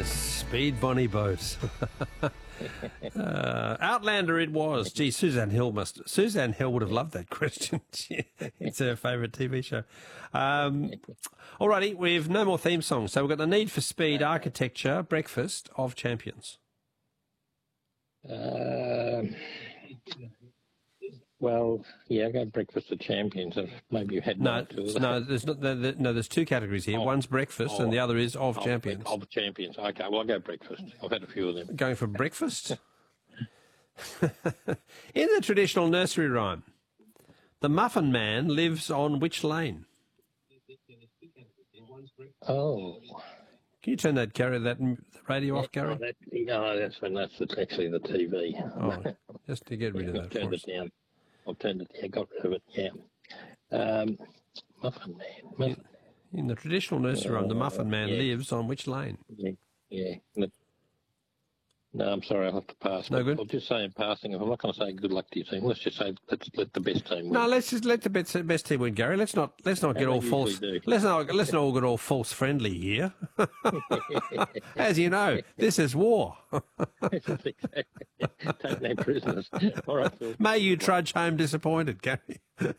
Yes, Speed Bonnie Boat. Outlander it was. Gee, Suzanne Hill would have loved that question. It's her favourite TV show. Alrighty, we've no more theme songs. So we've got the Need for Speed, Architecture, Breakfast of Champions. Well, yeah, I got Breakfast of Champions. Maybe you had there's two categories here. One's Breakfast and the other is of Champions. Of Champions. Okay, well, I'll go Breakfast. I've had a few of them. Going for breakfast? In the traditional nursery rhyme, the Muffin Man lives on which lane? Oh. Can you turn that radio off, Gary? That's actually the TV. Oh, just to get rid of that. I've turned it down. I've turned it down, got rid of it, yeah. Muffin Man. In the traditional nursery rhyme, the Muffin Man lives on which lane? Yeah. No, I'm sorry, I'll have to pass. No good? I'll just say in passing, if I'm not going to say good luck to your team, let's just say let's let the best team win. No, let's just let the best team win, Gary. Let's not get all false. Let's not all get all false friendly here. As you know, this is war. Take no prisoners. All right, Phil. May you trudge home disappointed, Gary.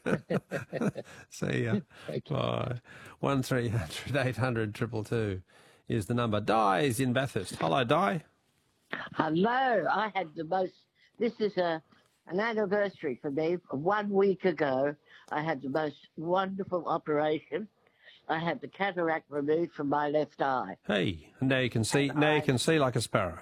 See ya. Bye. 1300 800 222 is the number. Di is in Bathurst. Hello, Di. Hello. I had the most. This is an anniversary for me. 1 week ago, I had the most wonderful operation. I had the cataract removed from my left eye. Hey, now you can see. Now you can see like a sparrow.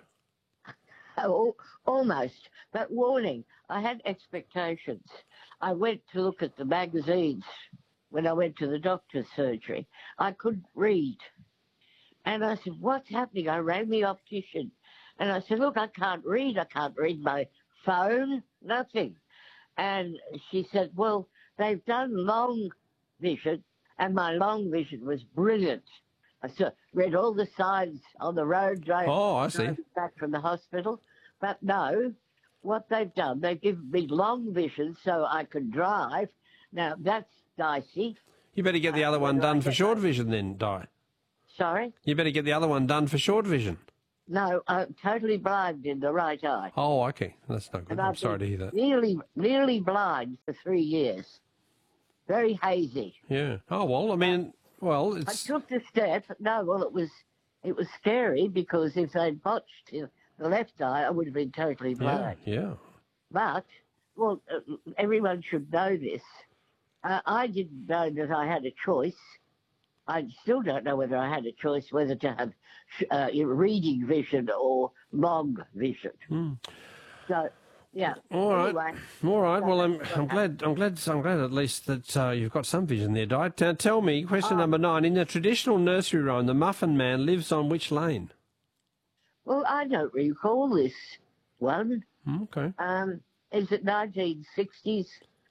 Oh, almost. But warning, I had expectations. I went to look at the magazines when I went to the doctor's surgery. I couldn't read. And I said, what's happening? I rang the optician. And I said, look, I can't read. I can't read my phone, nothing. And she said, well, they've done long vision, and my long vision was brilliant. I read all the signs on the road I see. Back from the hospital. But no, what they've done, they've given me long vision so I can drive. Now, that's dicey. You better get the other one done for short vision then, Di. Sorry? You better get the other one done for short vision. No, I'm totally blind in the right eye. Oh, okay. That's no good. And I'm sorry to hear that. Nearly blind for 3 years. Very hazy. Yeah. Oh, well, I mean, I took the step. No, well, it was scary because if they'd botched the left eye, I would have been totally blind. Yeah. But, well, everyone should know this. I didn't know that I had a choice. I still don't know whether I had a choice whether to have reading vision or long vision. So, yeah. All right. Anyway, Well, I'm glad at least that you've got some vision there, Di. Now, tell me, question number 9. In the traditional nursery rhyme, the Muffin Man lives on which lane? Well, I don't recall this one. Okay. Is it 1960s?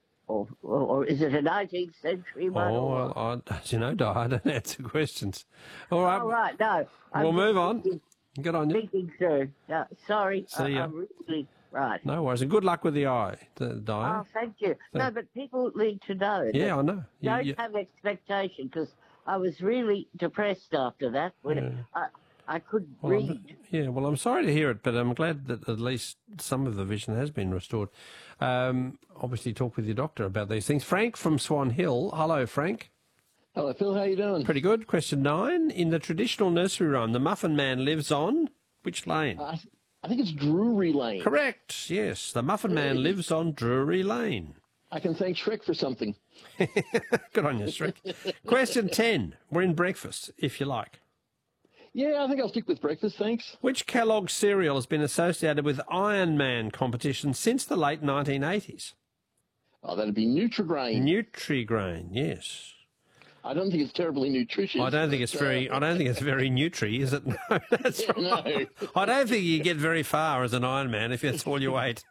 Or is it a 19th century one? Oh, well, as you know, Di, I don't answer questions. All right. All right, no. We'll move on. Good on you. Thinking through. Sorry, See ya. I'm really right. No worries. And good luck with the eye, Di. Oh, thank you. No, but people need to know. Yeah, I know. Don't have expectation, because I was really depressed after that when I couldn't read. Well, I'm sorry to hear it, but I'm glad that at least some of the vision has been restored. Obviously, talk with your doctor about these things. Frank from Swan Hill. Hello, Frank. Hello, Phil. How you doing? Pretty good. Question 9. In the traditional nursery rhyme, the Muffin Man lives on which lane? I think it's Drury Lane. Correct. Yes, the Muffin Man lives on Drury Lane. I can thank Shrek for something. Good on you, Shrek. Question 10. We're in breakfast, if you like. Yeah, I think I'll stick with breakfast, thanks. Which Kellogg cereal has been associated with Iron Man competition since the late 1980s? Oh, that'd be Nutri-Grain. Nutri-Grain, yes. I don't think it's terribly nutritious. I don't think it's very nutri, is it? No, that's right. No. I don't think you get very far as an Iron Man if that's all you ate.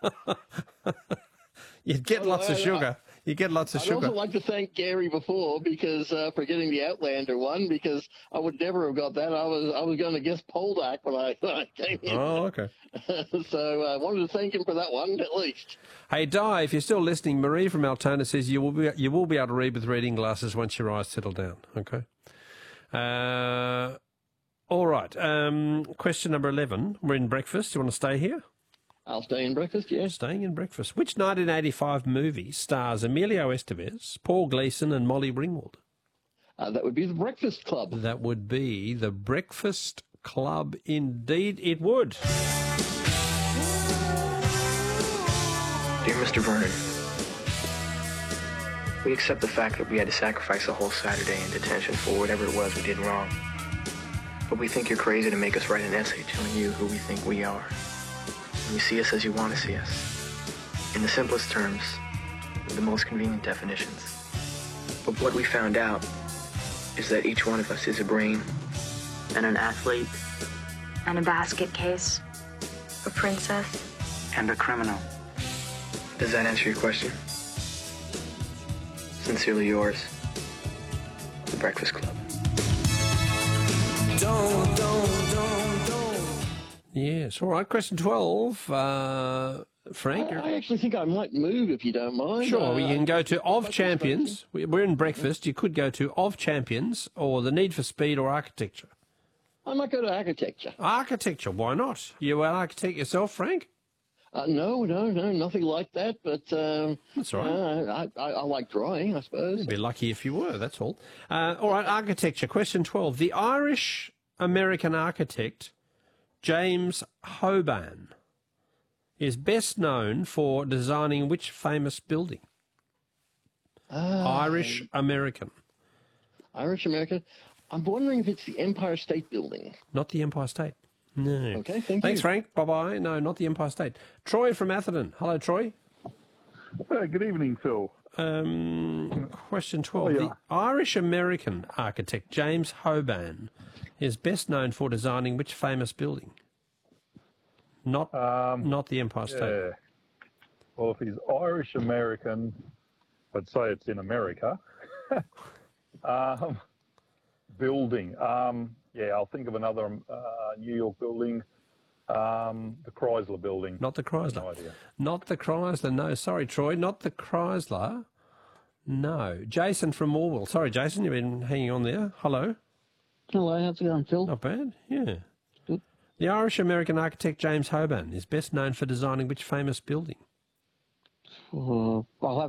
You'd get lots of sugar. You get lots of sugar. I'd also like to thank Gary before because for getting the Outlander one, because I would never have got that. I was going to guess Poldark when I came in. Oh, okay. So I wanted to thank him for that one at least. Hey, Di, if you're still listening, Marie from Altona says you will be able to read with reading glasses once your eyes settle down. Okay. All right. Question number 11. We're in breakfast. Do you want to stay here? I'll stay in breakfast, yes. Staying in breakfast. Which 1985 movie stars Emilio Estevez, Paul Gleason and Molly Ringwald? That would be The Breakfast Club. That would be The Breakfast Club. Indeed it would. Dear Mr. Vernon, we accept the fact that we had to sacrifice a whole Saturday in detention for whatever it was we did wrong. But we think you're crazy to make us write an essay telling you who we think we are. And you see us as you want to see us. In the simplest terms, with the most convenient definitions. But what we found out is that each one of us is a brain and an athlete And a basket case. A princess. and a criminal. Does that answer your question? Sincerely yours, The Breakfast Club. Yes. All right. Question 12. Frank? I actually think I might move if you don't mind. Sure, we can go to Of that's Champions. We're in breakfast. You could go to Of Champions or The Need for Speed or Architecture. I might go to architecture. Architecture, why not? You an architect yourself, Frank? No, nothing like that. But That's all right. I like drawing, I suppose. You'd be lucky if you were, that's all. All right, architecture. Question 12. The Irish-American architect James Hoban is best known for designing which famous building? Irish-American. Irish-American. I'm wondering if it's the Empire State Building. Not the Empire State. No. Okay, thanks, Thanks, you. Frank. Bye-bye. No, not the Empire State. Troy from Atherton. Hello, Troy. Good evening, Phil. Question 12. Oh, yeah. The Irish-American architect James Hoban is best known for designing which famous building? Not the Empire State. Yeah. Well, if he's Irish-American, I'd say it's in America. Building. Yeah, I'll think of another New York building. The Chrysler Building. Not the Chrysler. No idea. Not the Chrysler. No, sorry, Troy. Not the Chrysler. No. Jason from Morwell. Sorry, Jason, you've been hanging on there. Hello. Hello, how's it going, Phil? Not bad. Yeah. Good. The Irish-American architect James Hoban is best known for designing which famous building? I'll have